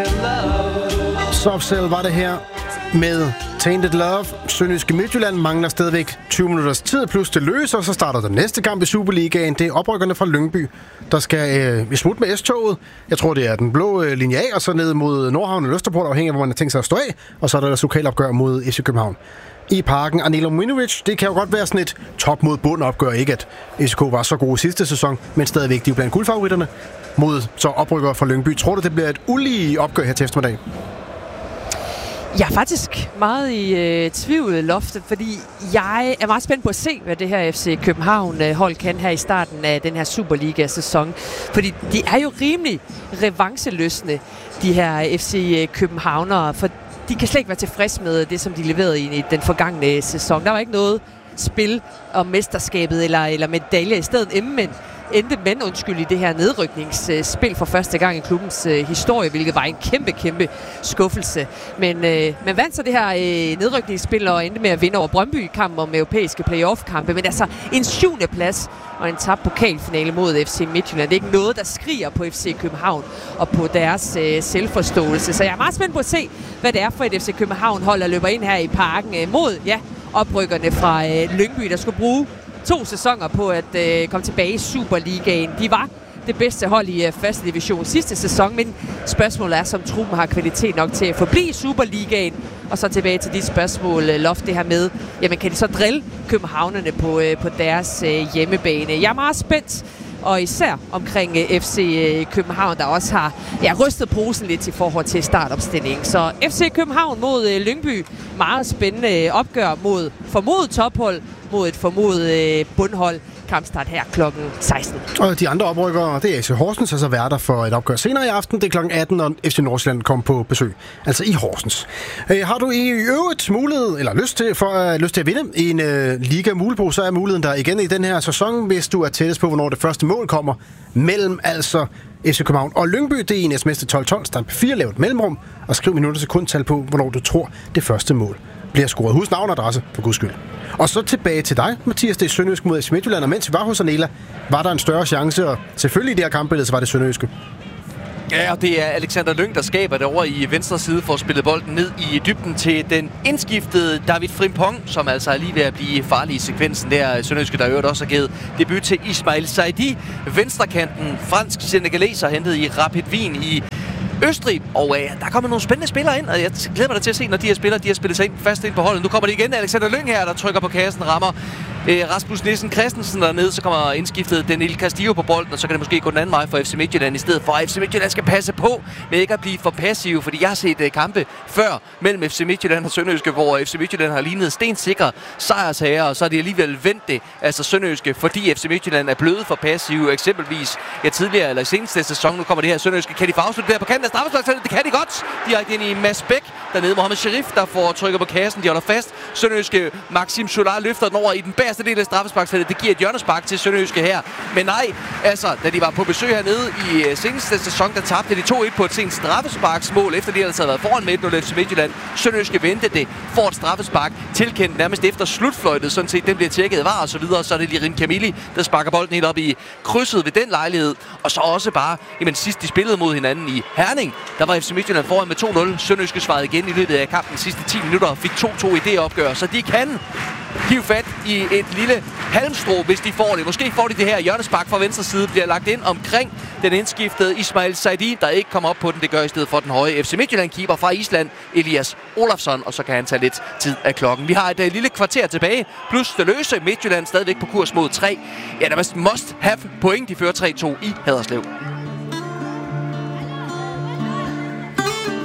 Softcell var det her med Tainted Love. Sønderjyske Midtjylland mangler stadigvæk 20 minutters tid, plus det løser, og så starter den næste kamp i Superligaen. Det er oprykkerne fra Lyngby, der skal smutte med S-toget. Jeg tror, det er den blå linje A, og så ned mod Nordhavn og Østerport, afhængig af, hvor man har tænkt sig at stå af. Og så er der deres lokalopgør mod FC København i Parken. Anilo Minovic, det kan jo godt være sådan et top mod bund opgør. Ikke at FCK var så gode sidste sæson, men stadigvæk de er blandt guldfavoritterne mod så oprykkere fra Lyngby. Tror du, det bliver et ulige opgør her til eftermiddag? Jeg er faktisk meget i tvivl, Loftet, fordi jeg er meget spændt på at se, hvad det her FC København-hold kan her i starten af den her Superliga-sæson. Fordi de er jo rimelig revancheløsne, de her FC Københavnere, for de kan slet ikke være tilfreds med det, som de leverede i den forgangne sæson. Der var ikke noget spil om mesterskabet eller medaljer i stedet. Endte i det her nedrykningsspil for første gang i klubbens historie, hvilket var en kæmpe skuffelse. Men man vandt så det her nedrykningsspil og endte med at vinde over Brøndby i kampen om europæiske playoff-kampe. Men altså en 7. plads og en tabt pokalfinale mod FC Midtjylland. Det er ikke noget, der skriger på FC København og på deres selvforståelse. Så jeg er meget spændt på at se, hvad det er for et FC København-hold, der løber ind her i Parken mod oprykkerne fra Lyngby, der skulle bruge 2 sæsoner på at komme tilbage i Superligaen. De var det bedste hold i første division sidste sæson, men spørgsmålet er, som truppen har kvalitet nok til at forblive i Superligaen. Og så tilbage til de spørgsmål, Loft, det her med, jamen kan de så drille københavnerne på deres hjemmebane? Jeg er meget spændt, og især omkring FC København, der også har rystet posen lidt i forhold til startopstillingen. Så FC København mod Lyngby, meget spændende opgør mod formodet tophold, mod et formodet bundhold. Kampstart her klokken 16. Og de andre oprykkere, det er FC Horsens, altså værter for et opgør senere i aften. Det er klokken 18, når FC Nordsjælland kommer på besøg, altså i Horsens. Har du i øvrigt mulighed, eller lyst til at vinde i en liga mulighed, så er muligheden der igen i den her sæson, hvis du er tættest på, hvornår det første mål kommer mellem altså FC København og Lyngby. Det er en sms 12-12, stamp 4 lavt mellemrum, og skriv minutter sekundtal på, hvornår du tror det første mål bliver scoret. Husk navn og adresse, for guds skyld. Og så tilbage til dig, Mathias. Det er Sønderjyske mod FC Midtjylland, og mens vi var hos Anela, var der en større chance, og selvfølgelig i det her kampbillede, så var det Sønderjyske. Ja, og det er Alexander Lyng, der skaber det over i venstre side for at spille bolden ned i dybden til den indskiftede David Frimpong, som altså er lige ved at blive farlig i sekvensen der. Sønderjyske, der øvrigt også har givet debut til Ismail Saidi, venstrekanten, fransk senegaleser, hentet i Rapid Wien i Østrig, og der kommer nogle spændende spillere ind, og jeg glæder mig da til at se, når de her spillere, de har spillet sig fast ind på holdet. Nu kommer det igen, Alexander Lyng her, der trykker på kassen, rammer Rasmus Nielsen Christensen dernede, så kommer indskiftet Daniel Castillo på bolden, og så kan det måske gå den anden vej for FC Midtjylland, i stedet for at FC Midtjylland skal passe på med ikke at blive for passive, fordi jeg har set kampe før mellem FC Midtjylland og Sønderjyske, hvor FC Midtjylland har lignet stensikre sejrsherrer, og så er de alligevel vendt det, altså Sønderjyske, fordi FC Midtjylland er blevet for passive, eksempelvis tidligere eller i seneste sæson. Nu kommer det her Sønderjyske, kan de få afsluttet der på kanten af straffesparksfeltet? Det kan de godt. Direkte ind i Mads Bæk, dernede Mohamed Sharif, der får trykket på kassen, de holder fast. Sønderjyske Maxim Solar løfter den over i den bagerste del af straffesparksfeltet. Det giver et hjørnespark til Sønderjyske her. Men nej, altså, da de var på besøg hernede i seneste sæson, der tabte de 2-1 på et sent straffesparksmål, efter de ellers havde været foran med 1-0 FC Midtjylland. Sønderjyske vendte det, får et straffespark, tilkendt nærmest efter slutfløjtet, sådan set den bliver tjekket var og så videre. Så er det Lirin Kamili, der sparker bolden helt op i krydset ved den lejlighed. Og så også bare, sidst de spillede mod hinanden i Herning, der var FC Midtjylland foran med 2-0. Sønderjyske svarede igen i løbet af kampen sidste 10 minutter og fik 2-2 i det opgør. Så de kan hive fat i et lille halmstrå, hvis de får det. Måske får de det her hjørnespark fra venstre side, bliver lagt ind omkring den indskiftede Ismail Saidi, der ikke kommer op på den. Det gør i stedet for den høje FC Midtjylland-keeper fra Island, Elias Olafsson, og så kan han tage lidt tid af klokken. Vi har et lille kvarter tilbage, plus det løse Midtjylland stadigvæk på kurs mod 3. Ja, der er must have point. De fører 3-2 i Haderslev.